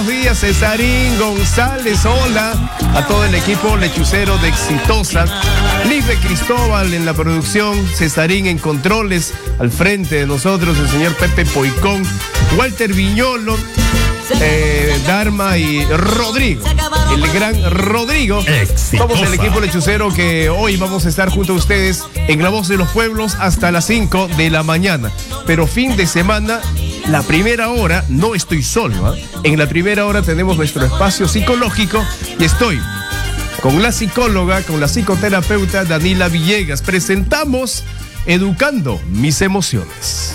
buenos días, Cesarín González, hola. A todo el equipo lechucero de Exitosa. Libre Cristóbal en la producción, Cesarín en controles, al frente de nosotros el señor Pepe Poicón, Walter Viñolo, Dharma y Rodrigo, el gran Rodrigo. Exitosa. Somos el equipo lechucero que hoy vamos a estar junto a ustedes en La Voz de los Pueblos hasta las 5 de la mañana. Pero fin de semana, la primera hora, no estoy solo, ¿eh? En la primera hora tenemos nuestro espacio psicológico y estoy con la psicóloga, con la psicoterapeuta Danila Villegas. Presentamos Educando Mis Emociones.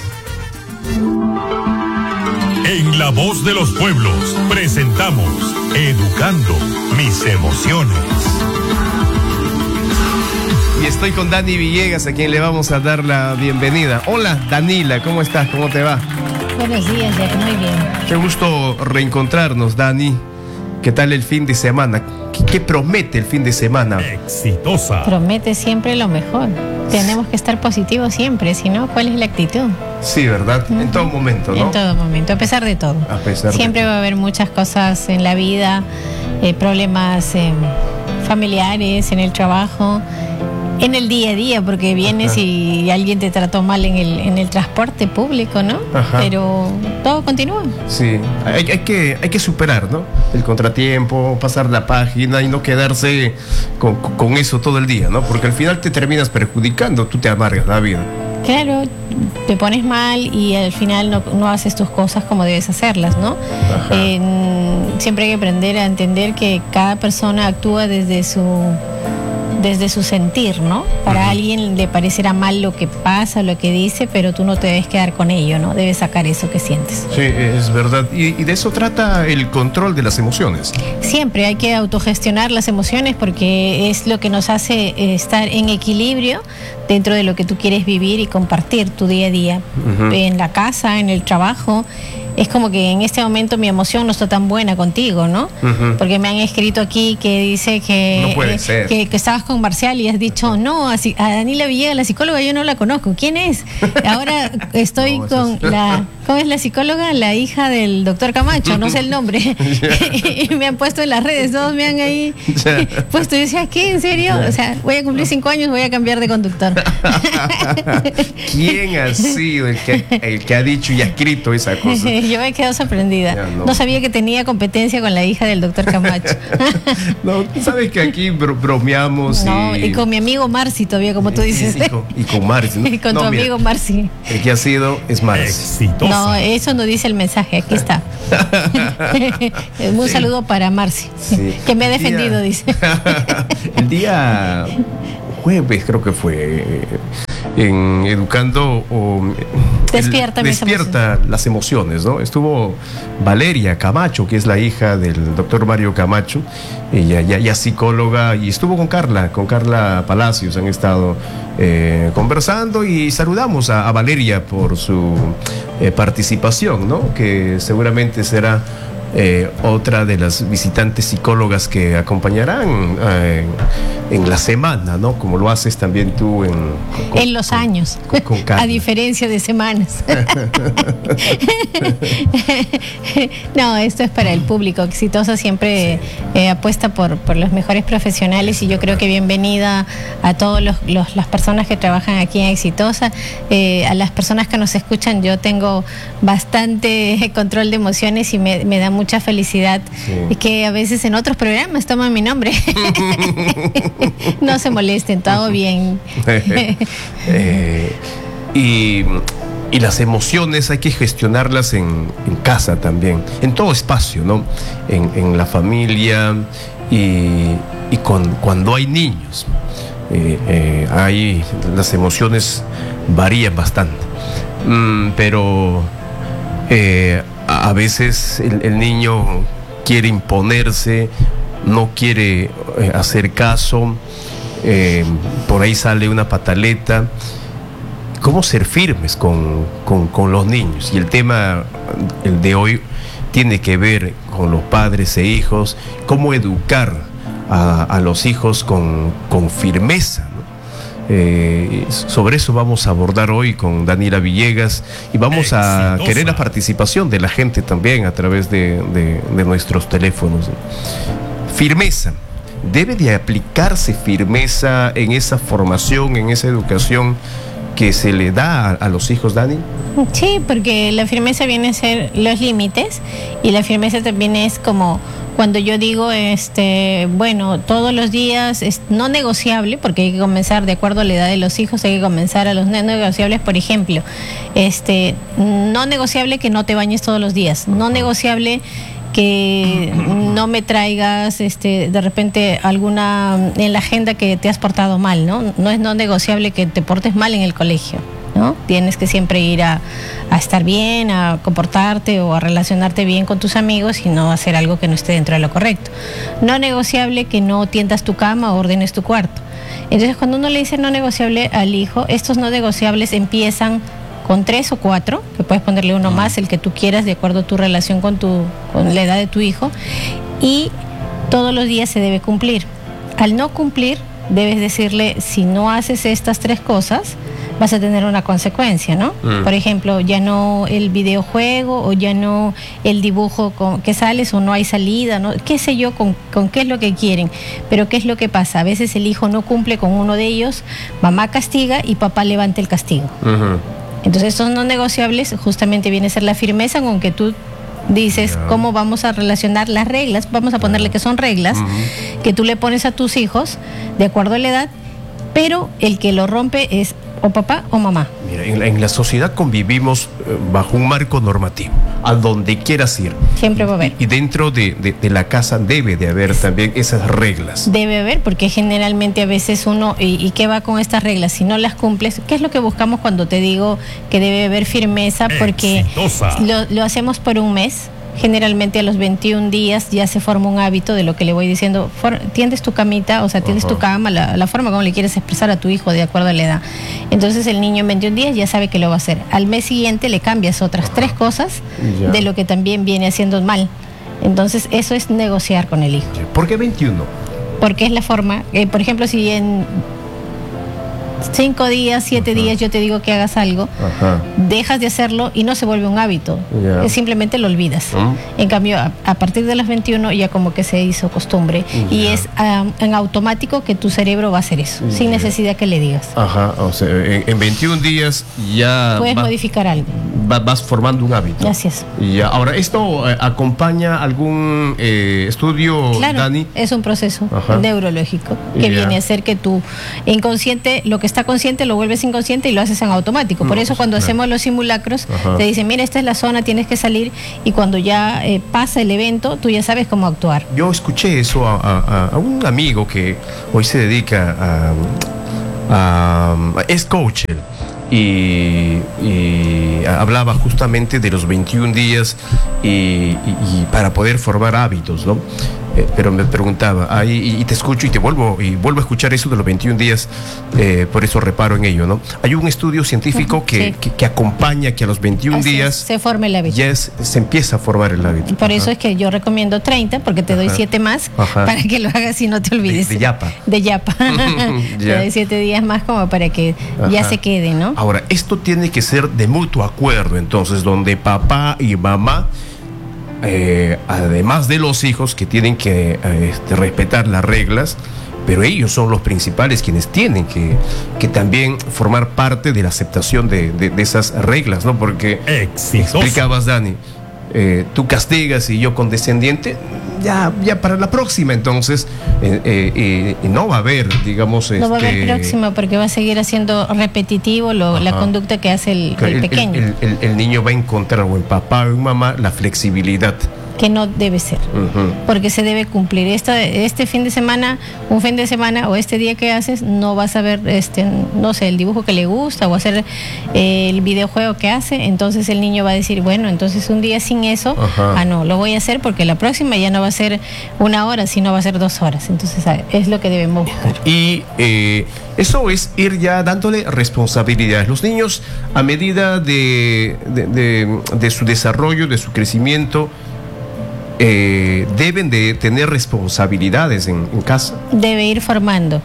En La Voz de los Pueblos presentamos Educando Mis Emociones. Y estoy con Dani Villegas, a quien le vamos a dar la bienvenida. Hola, Danila, ¿cómo estás? ¿Cómo te va? Buenos días, Jack, muy bien. Qué gusto reencontrarnos, Dani. ¿Qué tal el fin de semana? ¿Qué promete el fin de semana? Exitosa. Promete siempre lo mejor. Tenemos que estar positivos siempre, si no, ¿cuál es la actitud? Sí, ¿verdad? En todo momento, ¿no? En todo momento, a pesar de todo. A pesar siempre de... va a haber muchas cosas en la vida, problemas familiares, en el trabajo, en el día a día, porque vienes y alguien te trató mal en el transporte público, ¿no? Ajá. Pero todo continúa. Sí, hay que superar, ¿no? El contratiempo, pasar la página y no quedarse con eso todo el día, ¿no? Porque al final te terminas perjudicando, tú te amargas la vida. Claro, te pones mal y al final no haces tus cosas como debes hacerlas, ¿no? Siempre hay que aprender a entender que cada persona actúa desde su sentir, ¿no? Para alguien le parecerá mal lo que pasa, lo que dice, pero tú no te debes quedar con ello, ¿no? Debes sacar eso que sientes. Sí, es verdad. Y de eso trata el control de las emociones. Siempre hay que autogestionar las emociones porque es lo que nos hace estar en equilibrio dentro de lo que tú quieres vivir y compartir tu día a día. En la casa, en el trabajo. Es como que en este momento mi emoción no está tan buena contigo, ¿no? Porque me han escrito aquí que dice que, no puede ser. que estabas con Marcial y has dicho, no, a Danila Villegas, la psicóloga, yo no la conozco. ¿Quién es? Ahora estoy con la... ¿Cómo es la psicóloga? La hija del doctor Camacho, no sé el nombre. Y me han puesto en las redes, todos me han ahí puesto. Y decía, ¿qué? ¿En serio? O sea, voy a cumplir 5 años, voy a cambiar de conductor. ¿Quién ha sido el que ha dicho y ha escrito esa cosa? Yo me he quedado sorprendida. No sabía que tenía competencia con la hija del doctor Camacho. No, sabes que aquí bromeamos. No, y con mi amigo Marci todavía, como tú dices. Y con Marci, ¿no? Y con tu amigo Marci. El que ha sido es Marci. Exitosa. No, eso no dice el mensaje, aquí está. Un saludo para Marci, que me ha defendido, dice. El día jueves creo que fue en Educando Despierta las emociones, ¿no? Estuvo Valeria Camacho, que es la hija del doctor Mario Camacho, ella ya psicóloga, y estuvo con Carla Palacios, han estado conversando y saludamos a Valeria por su participación, ¿no? Que seguramente será otra de las visitantes psicólogas que acompañarán en la semana, ¿no? Como lo haces también tú en los años, a diferencia de semanas. No, esto es para el público. Exitosa siempre apuesta por los mejores profesionales, y yo creo que bienvenida a todas las personas que trabajan aquí en Exitosa, a las personas que nos escuchan. Yo tengo bastante control de emociones y me da mucha felicidad que a veces en otros programas toman mi nombre. No se molesten, todo bien. Y las emociones hay que gestionarlas en casa también, en todo espacio, ¿no? En la familia y cuando hay niños. Las emociones varían bastante. Pero a veces el niño quiere imponerse, no quiere hacer caso, por ahí sale una pataleta. ¿Cómo ser firmes con los niños? Y el tema, el de hoy, tiene que ver con los padres e hijos, cómo educar a los hijos con firmeza, ¿no? Sobre eso vamos a abordar hoy con Daniela Villegas y vamos a querer la participación de la gente también a través de nuestros teléfonos. Firmeza. ¿Debe de aplicarse firmeza en esa formación, en esa educación que se le da a los hijos, Dani? Sí, porque la firmeza viene a ser los límites, y la firmeza también es como cuando yo digo, bueno, todos los días es no negociable, porque hay que comenzar de acuerdo a la edad de los hijos, hay que comenzar a los no negociables. Por ejemplo, no negociable que no te bañes todos los días, no negociable que no me traigas de repente alguna en la agenda que te has portado mal, ¿no? No es no negociable que te portes mal en el colegio, ¿no? Tienes que siempre ir a estar bien, a comportarte o a relacionarte bien con tus amigos y no hacer algo que no esté dentro de lo correcto. No negociable que no tiendas tu cama o ordenes tu cuarto. Entonces, cuando uno le dice no negociable al hijo, estos no negociables empiezan con 3 o 4, que puedes ponerle uno más, el que tú quieras, de acuerdo a tu relación con la edad de tu hijo, y todos los días se debe cumplir. Al no cumplir, debes decirle, si no haces estas 3 cosas, vas a tener una consecuencia, ¿no? Por ejemplo, ya no el videojuego, o ya no el dibujo que sales, o no hay salida, ¿no? Qué sé yo, con qué es lo que quieren. Pero ¿qué es lo que pasa? A veces el hijo no cumple con uno de ellos, mamá castiga y papá levanta el castigo. Entonces, estos no negociables justamente viene a ser la firmeza con que tú dices cómo vamos a relacionar las reglas, vamos a ponerle que son reglas, que tú le pones a tus hijos de acuerdo a la edad, pero el que lo rompe es o papá o mamá. Mira, en la sociedad convivimos bajo un marco normativo, a donde quieras ir. Siempre va a haber. Y dentro de la casa debe de haber también esas reglas. Debe haber, porque generalmente a veces uno, ¿y qué va con estas reglas? Si no las cumples, ¿qué es lo que buscamos cuando te digo que debe haber firmeza? Porque lo hacemos por un mes. Generalmente a los 21 días ya se forma un hábito de lo que le voy diciendo. Tiendes tu camita, o sea, tiendes tu cama, la forma como le quieres expresar a tu hijo de acuerdo a la edad. Entonces el niño en 21 días ya sabe que lo va a hacer. Al mes siguiente le cambias otras 3 cosas de lo que también viene haciendo mal. Entonces eso es negociar con el hijo. ¿Por qué 21? Porque es la forma, por ejemplo, si en 5 días, 7 días yo te digo que hagas algo, dejas de hacerlo y no se vuelve un hábito, simplemente lo olvidas. En cambio, a partir de los 21 ya como que se hizo costumbre y es en automático que tu cerebro va a hacer eso, sin necesidad que le digas. O sea, en 21 días ya puedes modificar algo. Vas formando un hábito. Gracias. Ahora, ¿esto acompaña algún estudio, claro, Dani? Es un proceso neurológico que viene a ser que tu inconsciente, lo que está consciente lo vuelves inconsciente y lo haces en automático. Por eso cuando hacemos los simulacros te dicen, mira, esta es la zona, tienes que salir, y cuando ya pasa el evento, tú ya sabes cómo actuar. Yo escuché eso a un amigo que hoy se dedica es coach y hablaba justamente de los 21 días y para poder formar hábitos, ¿no? Pero me preguntaba, y te escucho y vuelvo a escuchar eso de los 21 días, por eso reparo en ello, ¿no? Hay un estudio científico que acompaña que a los 21 días se forme el hábito. Ya se empieza a formar el hábito. Por eso es que yo recomiendo 30, porque te doy 7 más para que lo hagas y no te olvides. De yapa. De yapa. Te doy 7 días más como para que ya se quede, ¿no? Ahora, esto tiene que ser de mutuo acuerdo, entonces, donde papá y mamá, además de los hijos que tienen que respetar las reglas, pero ellos son los principales quienes tienen que también formar parte de la aceptación de esas reglas, ¿no? Porque explicabas, Dani, tú castigas y yo condescendiente, ya para la próxima, entonces no va a haber, digamos, no va a haber próxima, porque va a seguir haciendo repetitivo la conducta que hace el pequeño. El niño va a encontrar, o el papá o en mamá, la flexibilidad que no debe ser, porque se debe cumplir. Este fin de semana, un fin de semana o este día que haces, no vas a ver, no sé, el dibujo que le gusta o hacer el videojuego que hace, entonces el niño va a decir, bueno, entonces un día sin eso, no, lo voy a hacer porque la próxima ya no va a ser 1 hora, sino va a ser 2 horas. Entonces es lo que debemos buscar. Y eso es ir ya dándole responsabilidades. Los niños, a medida de su desarrollo, de su crecimiento, deben de tener responsabilidades en casa. Debe ir formando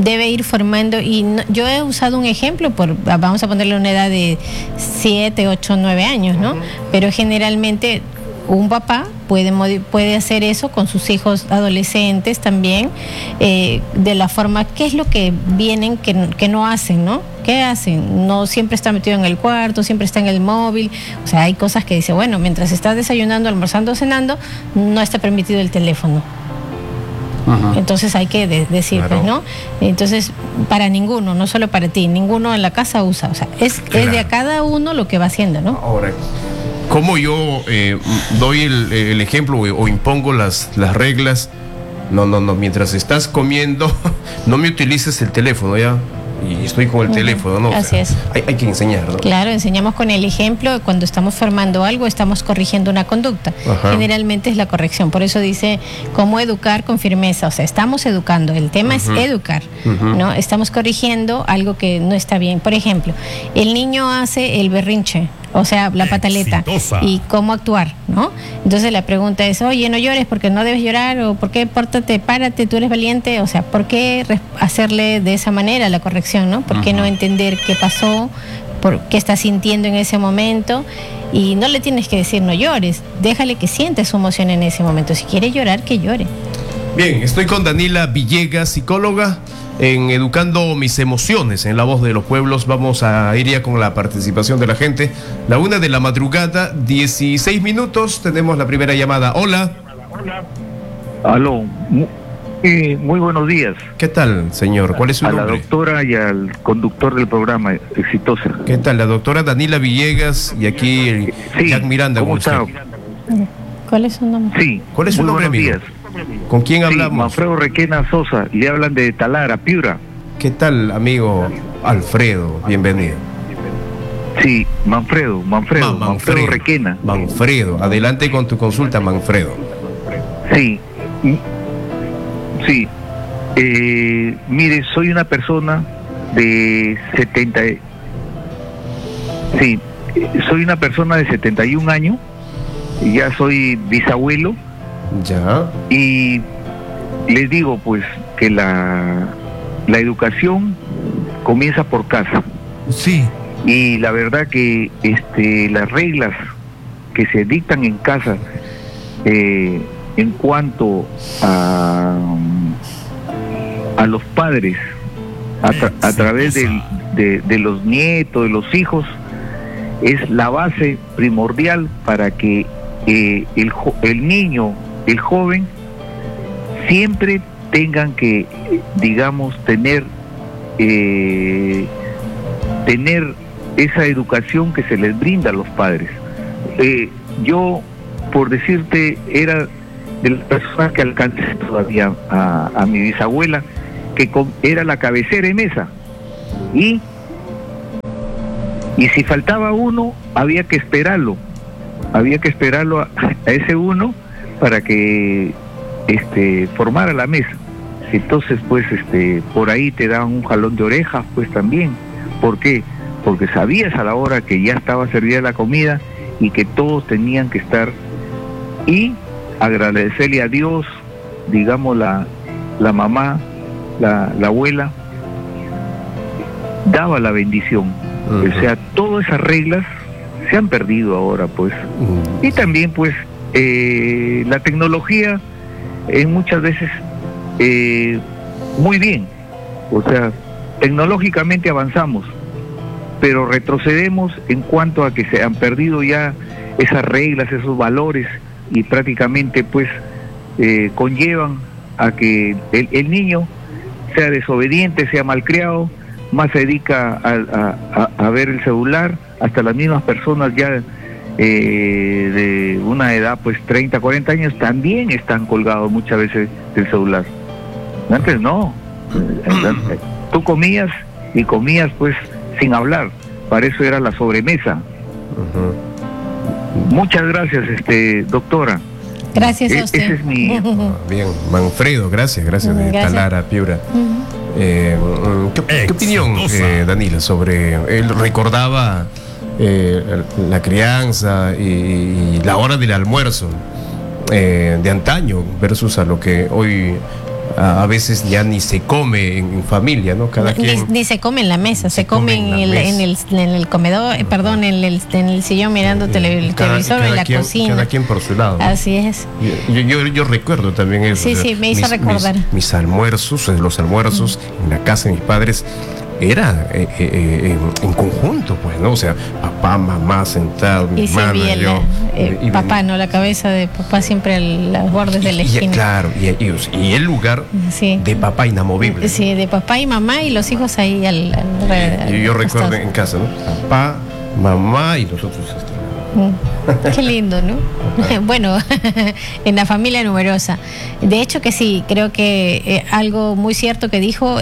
y yo he usado un ejemplo vamos a ponerle una edad de 7, 8, 9 años, ¿no? Pero generalmente un papá puede hacer eso con sus hijos adolescentes también, de la forma, ¿qué es lo que vienen que no hacen, ¿no? ¿Qué hacen? No siempre está metido en el cuarto, siempre está en el móvil. O sea, hay cosas que dice, bueno, mientras estás desayunando, almorzando, cenando, no está permitido el teléfono. Entonces hay que decir, claro. Pues, ¿no? Entonces, para ninguno, no solo para ti, ninguno en la casa usa. O sea, es de a cada uno lo que va haciendo, ¿no? Ahora, ¿cómo yo doy el ejemplo o impongo las reglas? No, mientras estás comiendo, no me utilices el teléfono, ¿ya? Y estoy con el teléfono, ¿no? Así es. Hay que enseñar, ¿no? Claro, enseñamos con el ejemplo. Cuando estamos formando algo, estamos corrigiendo una conducta. Ajá. Generalmente es la corrección. Por eso dice, cómo educar con firmeza. O sea, estamos educando. El tema es educar, ¿no? Estamos corrigiendo algo que no está bien. Por ejemplo, el niño hace el berrinche, o sea, la pataleta. Exitosa. Y cómo actuar, ¿no? Entonces la pregunta es, oye, no llores porque no debes llorar, o por qué, párate, tú eres valiente. O sea, ¿por qué hacerle de esa manera la corrección, ¿no? ¿Por qué no entender qué pasó, por qué está sintiendo en ese momento? Y no le tienes que decir no llores, déjale que siente su emoción en ese momento. Si quiere llorar, que llore. Bien, estoy con Danila Villegas, psicóloga, en Educando Mis Emociones, en La Voz de los Pueblos. Vamos a ir ya con la participación de la gente. 1:00 a.m, 16 minutos. Tenemos la primera llamada. Hola. Aló. Muy buenos días. ¿Qué tal, señor? ¿Cuál es su nombre? A la doctora y al conductor del programa, Exitosa. ¿Qué tal? La doctora Danila Villegas y aquí Jack Miranda. ¿Cómo está? ¿Cuál es su nombre? Sí. ¿Cuál es su nombre, amigo? Días. ¿Con quién hablamos? Manfredo Requena Sosa, le hablan de Talara, Piura. ¿Qué tal, amigo Alfredo? Bienvenido. Sí, Manfredo Requena. Manfredo, adelante con tu consulta, Manfredo. Sí. Mire, soy una persona de 71 años, ya soy bisabuelo. Ya. Y les digo, pues, que la educación comienza por casa. Sí. Y la verdad que las reglas que se dictan en casa en cuanto a los padres a través de los nietos, de los hijos, es la base primordial para que el niño, el joven, siempre tengan que, digamos, tener esa educación que se les brinda a los padres. Yo, por decirte, era de las personas que alcancé todavía a mi bisabuela, que era la cabecera en mesa, y si faltaba uno, había que esperarlo a ese uno para que formara la mesa. Entonces, pues, por ahí te daban un jalón de orejas, pues también. ¿Por qué? Porque sabías a la hora que ya estaba servida la comida y que todos tenían que estar, y agradecerle a Dios, digamos, la mamá, la abuela, daba la bendición. O sea, todas esas reglas se han perdido ahora, pues. Y también, pues, la tecnología muchas veces muy bien, o sea, tecnológicamente avanzamos, pero retrocedemos en cuanto a que se han perdido ya esas reglas, esos valores, y prácticamente, pues, conllevan a que el niño sea desobediente, sea malcriado, más se dedica a ver el celular. Hasta las mismas personas ya de una edad, pues 30, 40 años, también están colgados muchas veces del celular. Antes no. Tú comías pues sin hablar. Para eso era la sobremesa. Muchas gracias, doctora. Gracias a usted. Ese es mi... Bien, Manfredo, gracias de Talara, Piura. ¿Qué opinión, Danila, sobre... Él recordaba la crianza y la hora del almuerzo. de antaño versus a lo que hoy a veces ya ni se come en familia, ¿no? Cada quien ni se come en la mesa, se come en el comedor, perdón, en el sillón mirando el televisor o en la cocina. Cada quien por su lado, ¿no? Así es. Yo recuerdo también eso. Sí, sí, me hizo recordar. Mis almuerzos, los almuerzos en la casa de mis padres era en conjunto, pues, ¿no? O sea, papá, mamá sentado, mi hermana, yo. Papá, ¿no? La cabeza de papá siempre a los bordes de la esquina. Claro, y el lugar de papá inamovible. Sí, de papá y mamá y los hijos ahí yo recuerdo en casa, ¿no? Papá, mamá y nosotros. Qué lindo, ¿no? Bueno, en la familia numerosa. De hecho que sí, creo que algo muy cierto que dijo,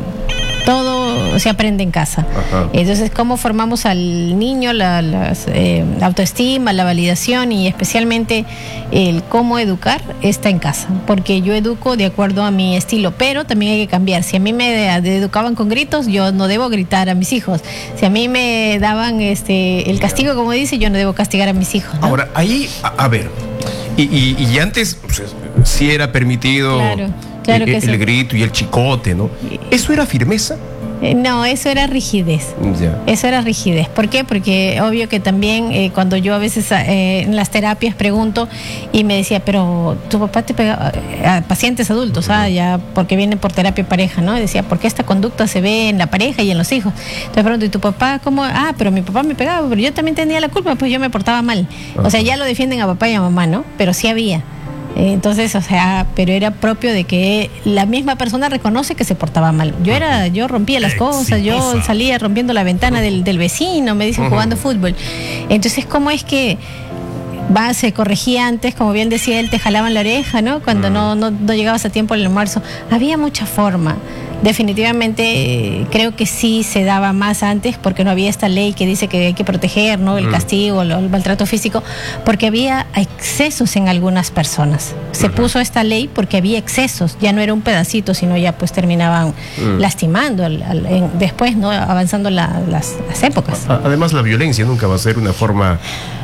todo se aprende en casa. Ajá. Entonces, ¿cómo formamos al niño la autoestima, la validación y especialmente el cómo educar está en casa? Porque yo educo de acuerdo a mi estilo, pero también hay que cambiar. Si a mí me educaban con gritos, yo no debo gritar a mis hijos. Si a mí me daban el castigo, como dice, yo no debo castigar a mis hijos, ¿no? Ahora, ahí, a ver, y antes pues, sí era permitido... Claro que el grito y el chicote, ¿no? ¿Eso era firmeza? No, eso era rigidez. Ya. Eso era rigidez. ¿Por qué? Porque obvio que también cuando yo a veces en las terapias pregunto y me decía, pero tu papá te pegaba, a pacientes adultos, ya porque vienen por terapia pareja, ¿no? Y decía, ¿por qué esta conducta se ve en la pareja y en los hijos? Entonces pregunto, ¿y tu papá cómo? Pero mi papá me pegaba, pero yo también tenía la culpa, pues yo me portaba mal. O sea, ya lo defienden a papá y a mamá, ¿no? Pero sí había. Entonces, o sea, pero era propio de que la misma persona reconoce que se portaba mal. Yo rompía las cosas, yo salía rompiendo la ventana del vecino, me dicen, jugando fútbol. Entonces, ¿cómo es que se corregía antes? Como bien decía él, te jalaban la oreja, ¿no? Cuando no llegabas a tiempo al almuerzo. Había mucha forma. Definitivamente creo que sí se daba más antes porque no había esta ley que dice que hay que proteger, ¿no? El castigo, el maltrato físico, porque había excesos en algunas personas. Se puso esta ley porque había excesos, ya no era un pedacito, sino ya pues terminaban lastimando después, ¿no? Avanzando las épocas. Además, la violencia nunca va a ser una forma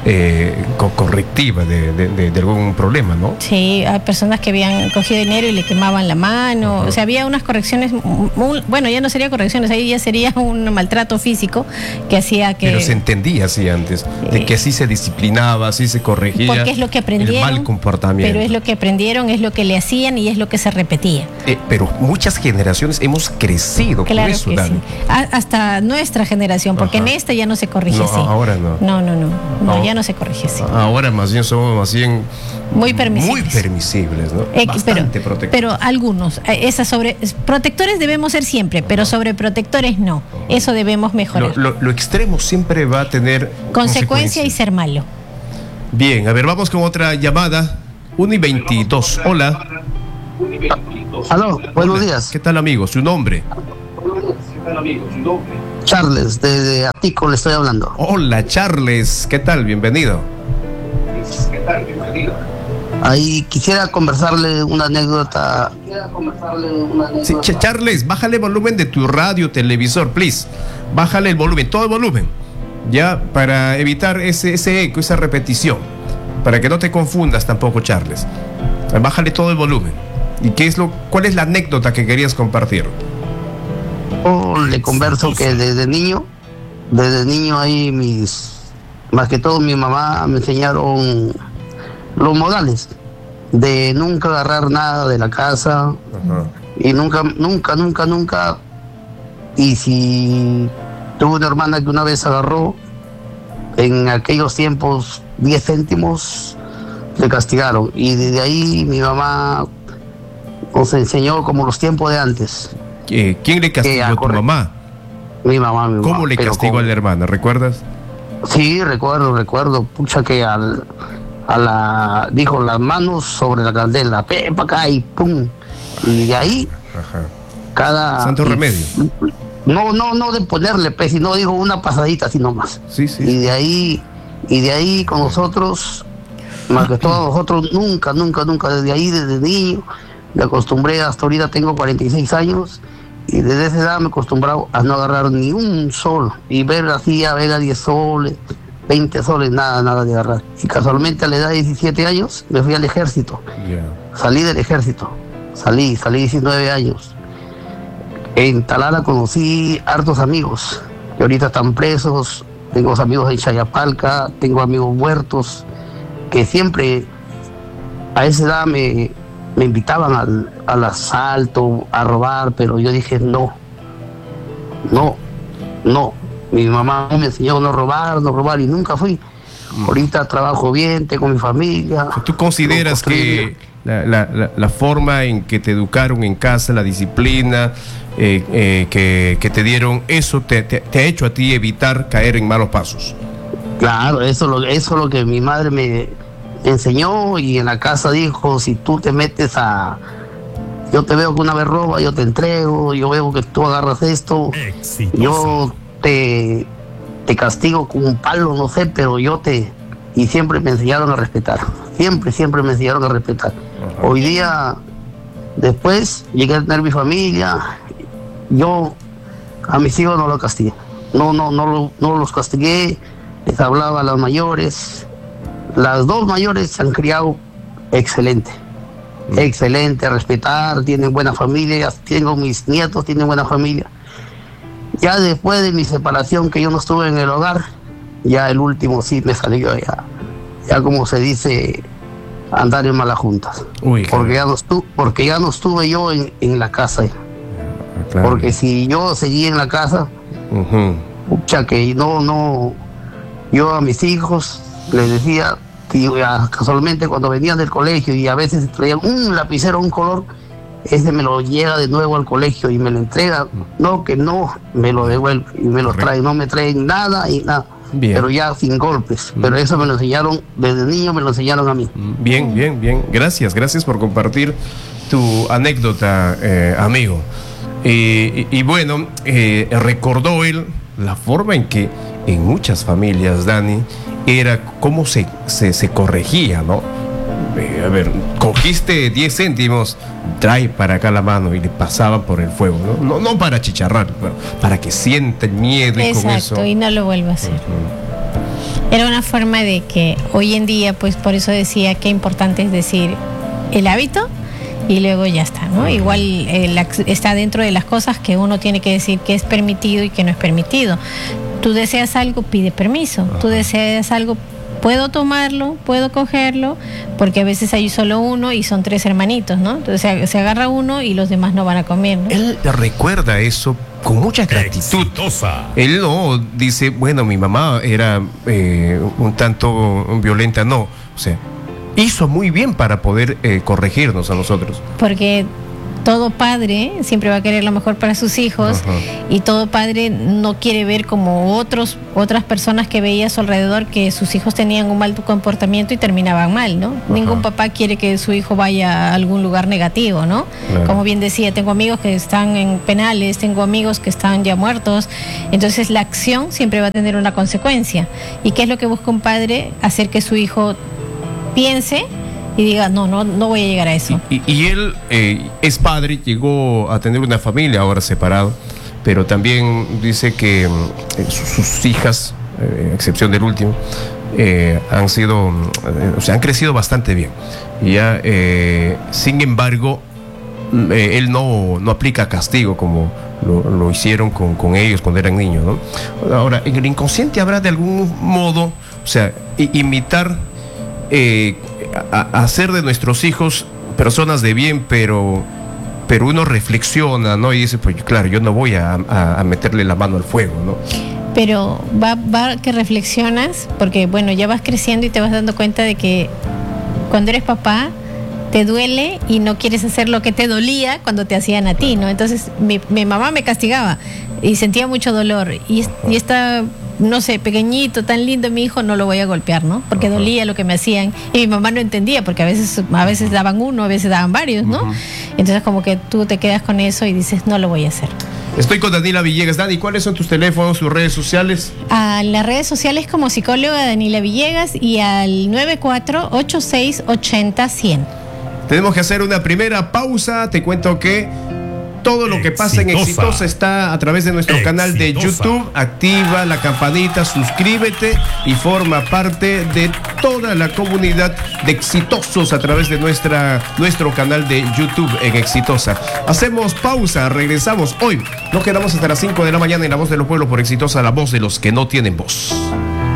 correctiva de algún problema, ¿no? Sí, hay personas que habían cogido dinero y le quemaban la mano, o sea, había unas correcciones. Bueno, ya no sería correcciones, ahí ya sería un maltrato físico que hacía que... Pero se entendía así antes, de que así se disciplinaba, así se corregía. Porque es lo que aprendieron. El mal comportamiento. Pero es lo que aprendieron, es lo que le hacían y es lo que se repetía. Pero muchas generaciones hemos crecido con eso, que sí. Hasta nuestra generación, porque en esta ya no se corrige así. Ahora no. No, ya no se corrige así. Ahora más bien somos muy permisibles. Muy permisibles, ¿no? Bastante protectores. Pero algunos, protectores debemos ser siempre, pero sobreprotectores no. Eso debemos mejorar. Lo extremo siempre va a tener consecuencia y ser malo. Bien, a ver, vamos con otra llamada. 1:22. Hola. Aló, buenos días. ¿Qué tal, amigo? ¿Su nombre? Charles, desde Atico le estoy hablando. Hola, Charles. ¿Qué tal? Bienvenido. Ahí quisiera conversarle una anécdota. Sí, Charles, bájale el volumen de tu radio, televisor, please. Bájale el volumen, todo el volumen. Ya, para evitar ese eco, esa repetición. Para que no te confundas tampoco, Charles. Bájale todo el volumen. ¿Y cuál es la anécdota que querías compartir? Le converso que desde niño ahí más que todo mi mamá me enseñaron los modales de nunca agarrar nada de la casa. Ajá. Y nunca, y si tuve una hermana que una vez agarró, en aquellos tiempos 10 céntimos le castigaron, y desde ahí mi mamá nos enseñó como los tiempos de antes. ¿Quién le castigó a tu mamá? Mi mamá. ¿Cómo le castigó a la hermana? ¿Recuerdas? Sí, recuerdo. Pucha, que dijo las manos sobre la candela, para acá y pum. Y de ahí, cada... Santo remedio. No de ponerle, sino digo una pasadita así nomás. Sí. Y de ahí con nosotros, más que todos nosotros, nunca, desde niño, me acostumbré, hasta ahorita tengo 46 años, y desde esa edad me he acostumbrado a no agarrar ni un sol, y ver así, a ver a 10 soles, 20 soles, nada de agarrar. Y casualmente a la edad de 17 años me fui al ejército. Salí del ejército, salí 19 años. En Talara conocí hartos amigos que ahorita están presos. Tengo amigos en Chayapalca, tengo amigos muertos, que siempre a esa edad me invitaban al asalto, a robar, pero yo dije no. Mi mamá me enseñó a no robar y nunca fui. Ahorita trabajo bien, tengo mi familia. ¿Tú consideras que la forma en que te educaron en casa, la disciplina que te dieron, eso te ha hecho a ti evitar caer en malos pasos? Claro, eso es lo que mi madre me enseñó, y en la casa dijo: si tú te metes yo te veo que una vez roba, yo te entrego, yo veo que tú agarras esto, yo te castigo con un palo, no sé, pero y siempre me enseñaron a respetar, siempre me enseñaron a respetar. Hoy día, después, llegué a tener mi familia, yo a mis hijos no los castigué, no los castigué, les hablaba a las mayores. Las dos mayores se han criado excelente, a respetar, tienen buena familia, tengo mis nietos, tienen buena familia. Ya después de mi separación, que yo no estuve en el hogar, ya el último sí me salió ya como se dice, andar en malas juntas. Porque ya no estuve yo en la casa. Claro. Porque si yo seguía en la casa, que yo a mis hijos les decía, casualmente cuando venían del colegio y a veces traían un lapicero, un color, ese me lo lleva de nuevo al colegio y me lo entrega, me lo devuelve y me lo trae, no me traen nada. Bien. Pero ya sin golpes, pero eso me lo enseñaron, desde niño me lo enseñaron a mí. Bien, gracias por compartir tu anécdota, amigo. Y bueno, recordó él la forma en que en muchas familias, Dani, era cómo se corregía, ¿no? A ver, cogiste 10 céntimos, trae para acá la mano, y le pasaban por el fuego, ¿no? No para chicharrar, pero para que sienta el miedo. Exacto, y con eso. Y no lo vuelva a hacer. Era una forma de que hoy en día, pues por eso decía que importante es decir el hábito y luego ya está, ¿no? Igual está dentro de las cosas que uno tiene que decir que es permitido y que no es permitido. Tú deseas algo, pide permiso. Tú deseas algo, puedo tomarlo, puedo cogerlo, porque a veces hay solo uno y son 3 hermanitos, ¿no? Entonces se agarra uno y los demás no van a comer, ¿no? Él recuerda eso con mucha gratitud. Él no dice, bueno, mi mamá era un tanto violenta, no. O sea, hizo muy bien para poder corregirnos a nosotros. Porque todo padre siempre va a querer lo mejor para sus hijos. Y todo padre no quiere ver como otras personas que veía a su alrededor que sus hijos tenían un mal comportamiento y terminaban mal, ¿no? Ningún papá quiere que su hijo vaya a algún lugar negativo, ¿no? Claro. Como bien decía, tengo amigos que están en penales, tengo amigos que están ya muertos. Entonces la acción siempre va a tener una consecuencia. ¿Y qué es lo que busca un padre? Hacer que su hijo piense y diga, no voy a llegar a eso. Y él es padre, llegó a tener una familia, ahora separado, pero también dice que sus hijas, a excepción del último, han crecido bastante bien. Y ya, sin embargo, él no aplica castigo como lo hicieron con ellos cuando eran niños, ¿no? Ahora, en el inconsciente habrá de algún modo, o sea, imitar, hacer de nuestros hijos personas de bien, pero uno reflexiona, ¿no? Y dice, pues claro, yo no voy a meterle la mano al fuego, ¿no? Pero va que reflexionas, porque bueno, ya vas creciendo y te vas dando cuenta de que cuando eres papá te duele y no quieres hacer lo que te dolía cuando te hacían a ti, ¿no? Entonces mi mamá me castigaba y sentía mucho dolor y esta, no sé, pequeñito, tan lindo mi hijo, no lo voy a golpear, ¿no? Porque dolía lo que me hacían y mi mamá no entendía, porque a veces daban uno, a veces daban varios, ¿no? Entonces como que tú te quedas con eso y dices, no lo voy a hacer. Estoy con Daniela Villegas. Dani, ¿cuáles son tus teléfonos, tus redes sociales? A las redes sociales como psicóloga Daniela Villegas y al 94-8680-100. Tenemos que hacer una primera pausa. Te cuento que Todo lo que pasa en Exitosa está a través de nuestro canal de YouTube. Activa la campanita, suscríbete y forma parte de toda la comunidad de exitosos a través de nuestro canal de YouTube en Exitosa. Hacemos pausa, regresamos. Hoy nos quedamos hasta las 5 de la mañana en La Voz de los Pueblos por Exitosa, la voz de los que no tienen voz.